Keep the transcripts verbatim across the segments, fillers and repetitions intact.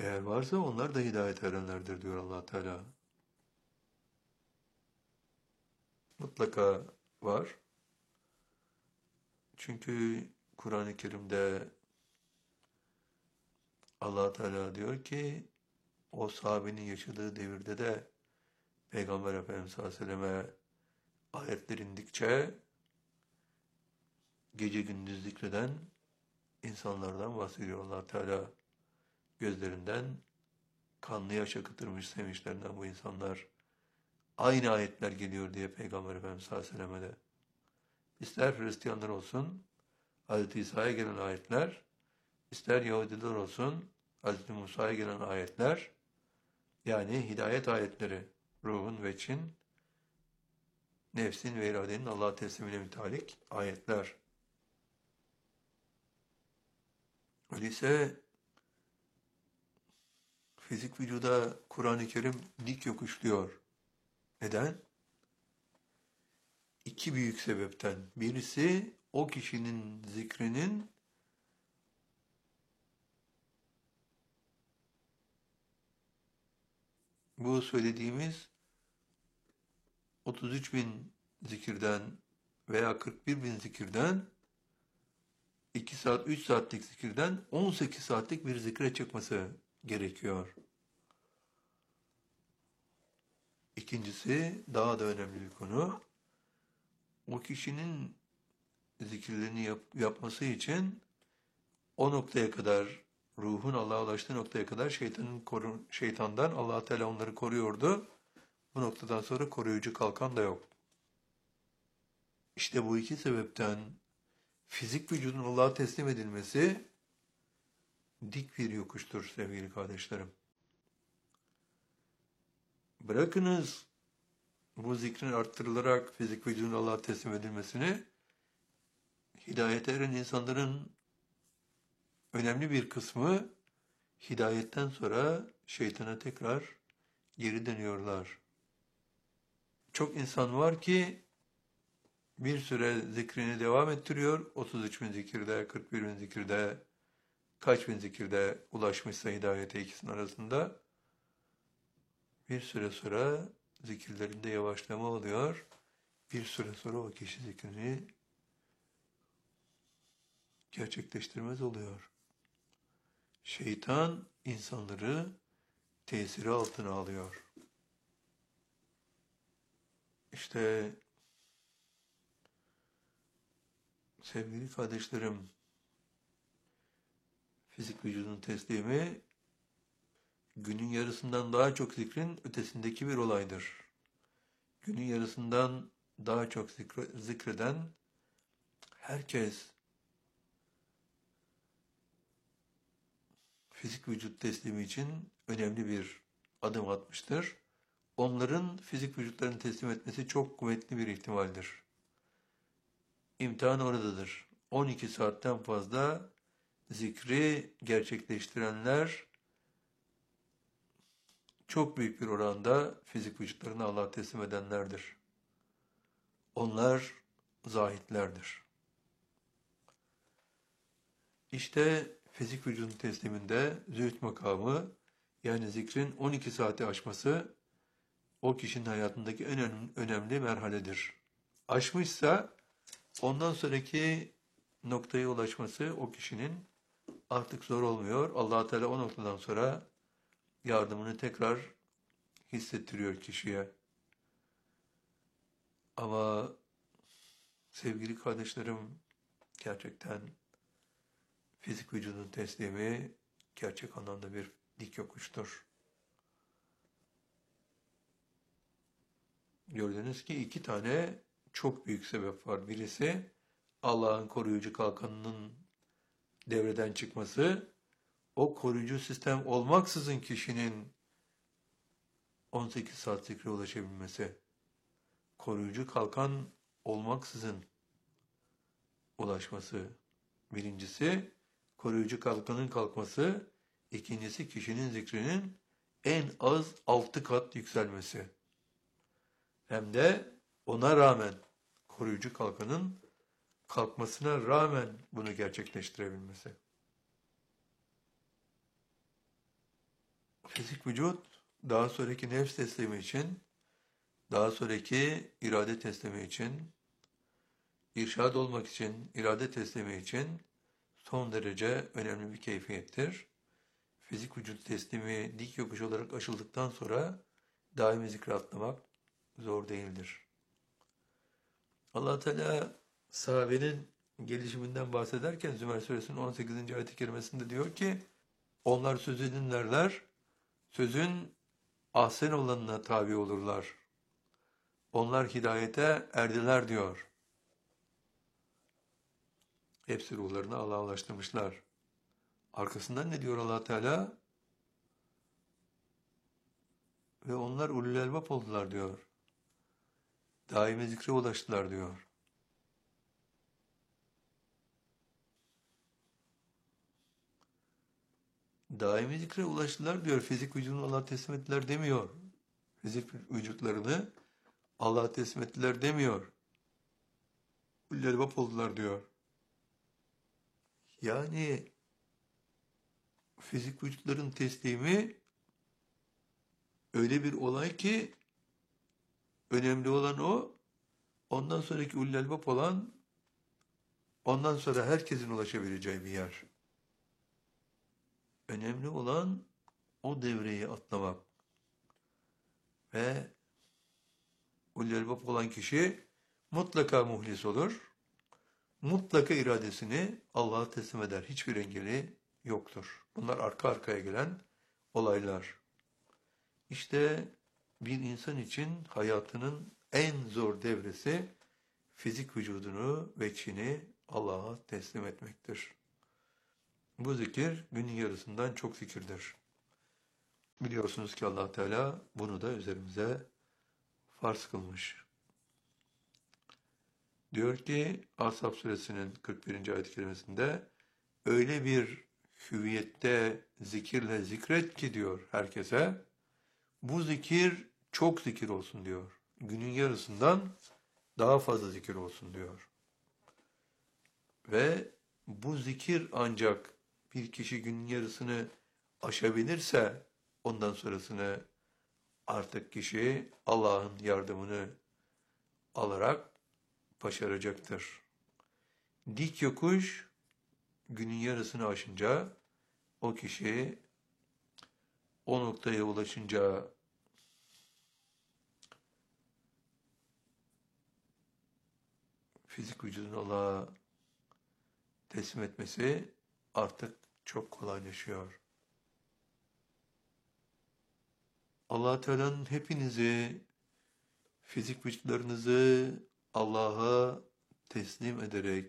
Eğer varsa onlar da hidayet erenlerdir diyor Allah Teala. Mutlaka var. Çünkü Kur'an-ı Kerim'de Allah Teala diyor ki o sahabenin yaşadığı devirde de Peygamber Efendimiz sallallahu aleyhi ve selleme ayetler indikçe gece gündüz zikreden insanlardan bahsediyor Allah Teala. Gözlerinden kanlı yaş akıtırmış sevinçlerinden bu insanlar. Aynı ayetler geliyor diye Peygamber Efendimiz sallallahu aleyhi ve selleme de. İster Hristiyanlar olsun, Hazreti İsa'ya gelen ayetler, ister Yahudiler olsun, Hazreti Musa'ya gelen ayetler, yani hidayet ayetleri, ruhun ve çin, nefsin ve iradenin Allah'a teslimine mütalik ayetler. Öyleyse fizik vücuda Kur'an-ı Kerim dik yokuşluyor. Neden? İki büyük sebepten. Birisi o kişinin zikrinin bu söylediğimiz otuz üç bin zikirden veya kırk bir bin zikirden iki saat, üç saatlik zikirden on sekiz saatlik bir zikre çıkması gerekiyor. İkincisi daha da önemli bir konu. O kişinin zikirlerini yap, yapması için o noktaya kadar, ruhun Allah'a ulaştığı noktaya kadar şeytanın koru, şeytandan Allah Teala onları koruyordu. Bu noktadan sonra koruyucu kalkan da yok. İşte bu iki sebepten fizik vücudun Allah'a teslim edilmesi dik bir yokuştur sevgili kardeşlerim. Bırakınız bu zikrin arttırılarak fizik vücudun Allah'a teslim edilmesini, hidayete eren insanların önemli bir kısmı hidayetten sonra şeytana tekrar geri dönüyorlar. Çok insan var ki bir süre zikrini devam ettiriyor. otuz üç bin zikirde, kırk bir bin zikirde, kaç bin zikirde ulaşmışsa hidayete ikisinin arasında. Bir süre sonra zikirlerinde yavaşlama oluyor. Bir süre sonra o kişi zikrini gerçekleştirmez oluyor. Şeytan insanları tesiri altına alıyor. İşte sevgili kardeşlerim, fizik vücudun teslimi günün yarısından daha çok zikrin ötesindeki bir olaydır. Günün yarısından daha çok zikre, zikreden herkes fizik vücut teslimi için önemli bir adım atmıştır. Onların fizik vücutlarını teslim etmesi çok kuvvetli bir ihtimaldir. İmtihan oradadır. on iki saatten fazla zikri gerçekleştirenler çok büyük bir oranda fizik vücutlarını Allah'a teslim edenlerdir. Onlar zahitlerdir. İşte fizik vücudun tesliminde zühd makamı, yani zikrin on iki saati aşması o kişinin hayatındaki en önemli merhaledir. Aşmışsa ondan sonraki noktaya ulaşması o kişinin artık zor olmuyor. Allah Teala o noktadan sonra yardımını tekrar hissettiriyor kişiye. Ama sevgili kardeşlerim, gerçekten fizik vücudun teslimi gerçek anlamda bir dik yokuştur. Gördünüz ki iki tane çok büyük sebep var. Birisi Allah'ın koruyucu kalkanının devreden çıkması, o koruyucu sistem olmaksızın kişinin on sekiz saat zikre ulaşabilmesi, koruyucu kalkan olmaksızın ulaşması. Birincisi, koruyucu kalkanın kalkması, ikincisi kişinin zikrinin en az altı kat yükselmesi. Hem de ona rağmen, koruyucu kalkanın kalkmasına rağmen bunu gerçekleştirebilmesi. Fizik vücut daha sonraki nefs teslimi için, daha sonraki irade teslimi için, irşad olmak için, irade teslimi için son derece önemli bir keyfiyettir. Fizik vücut teslimi dik yokuş olarak aşıldıktan sonra daimi zikre atlamak zor değildir. Allah Teala sahabenin gelişiminden bahsederken Zümer Suresinin on sekizinci ayet-i kerimesinde diyor ki, onlar sözü dinlerler, sözün ahsen olanına tabi olurlar. Onlar hidayete erdiler diyor. Hepsi ruhlarını Allah'a ulaştırmışlar. Arkasından ne diyor Allah Teala? Ve onlar ulul elbap oldular diyor. Daimi zikre ulaştılar diyor. Daimi zikre ulaştılar diyor. Fizik vücudunu Allah'a teslim ettiler demiyor. Fizik vücutlarını Allah'a teslim ettiler demiyor. Ulul elbap oldular diyor. Yani fizik vücutların teslimi öyle bir olay ki önemli olan o, ondan sonraki ulul elbap olan, ondan sonra herkesin ulaşabileceği bir yer. Önemli olan o devreyi atlamak. Ve ulul elbap olan kişi mutlaka muhlis olur. Mutlaka iradesini Allah'a teslim eder. Hiçbir engeli yoktur. Bunlar arka arkaya gelen olaylar. İşte bir insan için hayatının en zor devresi fizik vücudunu ve Çin'i Allah'a teslim etmektir. Bu zikir günün yarısından çok zikirdir. Biliyorsunuz ki Allah Teala bunu da üzerimize farz kılmış. Diyor ki Ashab Suresinin kırk birinci ayet-i kerimesinde öyle bir hüviyette zikirle zikret ki diyor herkese, bu zikir çok zikir olsun diyor. Günün yarısından daha fazla zikir olsun diyor. Ve bu zikir ancak bir kişi günün yarısını aşabilirse ondan sonrasını artık kişi Allah'ın yardımını alarak başaracaktır. Dik yokuş günün yarısını aşınca o kişi o noktaya ulaşınca fizik vücudunu Allah'a teslim etmesi artık çok kolaylaşıyor. Allah Teala'nın hepinizi, fizik vücutlarınızı Allah'a teslim ederek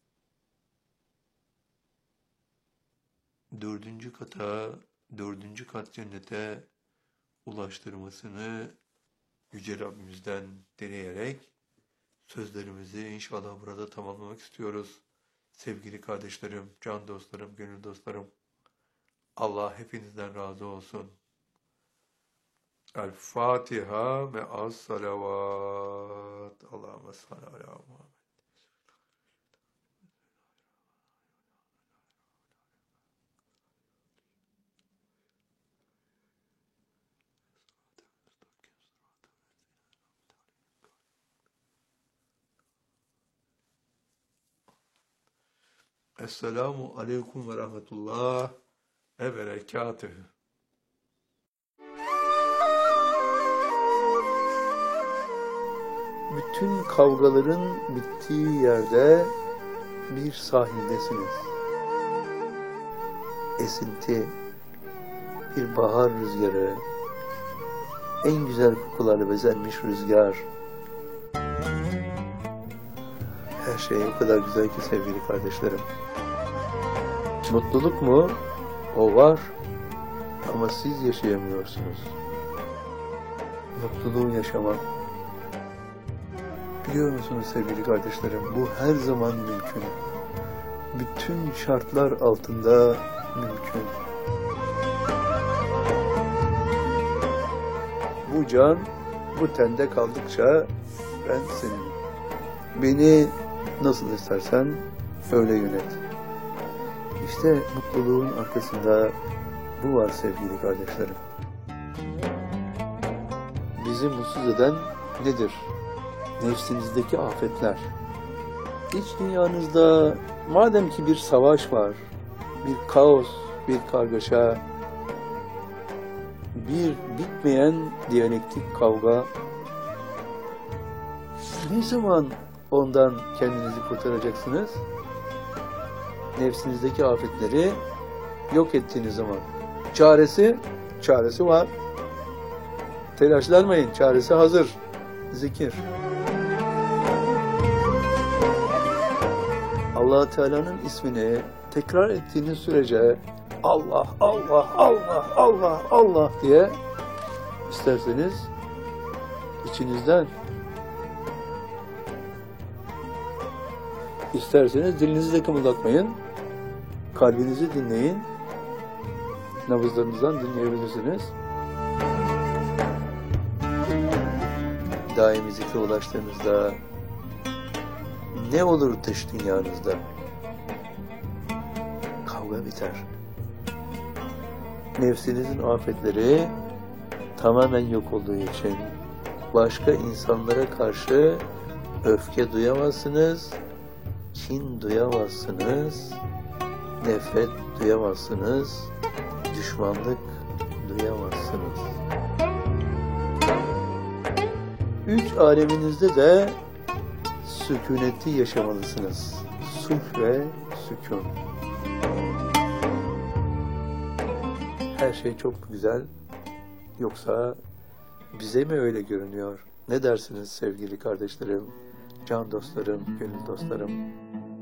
dördüncü kata, dördüncü kat cennete ulaştırmasını Yüce Rabbimizden dileyerek sözlerimizi inşallah burada tamamlamak istiyoruz. Sevgili kardeşlerim, can dostlarım, gönül dostlarım, Allah hepinizden razı olsun. El Fatiha ve az salavat. Allahümme salli ala Muhammed. Esselamu aleyküm ve rahmetullah ve berekatühü. Bütün kavgaların bittiği yerde bir sahildesiniz. Esinti, bir bahar rüzgarı, en güzel kokularla bezenmiş rüzgar. Her şey o kadar güzel ki sevgili kardeşlerim. Mutluluk mu? O var ama siz yaşayamıyorsunuz. Mutluluğu yaşamak. Biliyor musunuz sevgili kardeşlerim, bu her zaman mümkün. Bütün şartlar altında mümkün. Bu can, bu tende kaldıkça ben senin. Beni nasıl istersen öyle yönet. İşte mutluluğun arkasında Bu var sevgili kardeşlerim. Bizi mutsuz eden nedir? Nefsinizdeki afetler. İç dünyanızda madem ki bir savaş var, bir kaos, bir kargaşa, bir bitmeyen diyalektik kavga, ne zaman ondan kendinizi kurtaracaksınız? Nefsinizdeki afetleri yok ettiğiniz zaman. Çaresi, çaresi var. Telaşlanmayın, çaresi hazır. Zikir. Allah Teala'nın ismini tekrar ettiğiniz sürece Allah, Allah, Allah, Allah, Allah diye isterseniz içinizden, isterseniz dilinizi de kımıldatmayın, kalbinizi dinleyin, nabızlarınızdan dinleyebilirsiniz. Daimi zikre ulaştığınızda ne olur dış dünyanızda? Kavga biter. Nefsinizin afetleri tamamen yok olduğu için başka insanlara karşı öfke duyamazsınız, kin duyamazsınız, nefret duyamazsınız, düşmanlık duyamazsınız. Üç aleminizde de sükuneti yaşamalısınız. Sulh ve sükun. Her şey çok güzel. Yoksa bize mi öyle görünüyor? Ne dersiniz sevgili kardeşlerim, can dostlarım, gönül dostlarım?